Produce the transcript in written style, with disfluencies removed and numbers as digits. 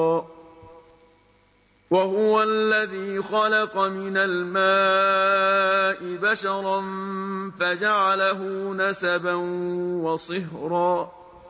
وَهُوَ الَّذِي خَلَقَ مِنَ الْمَاءِ بَشَرًا فَجَعَلَهُ نَسَبًا وَصِهْرًا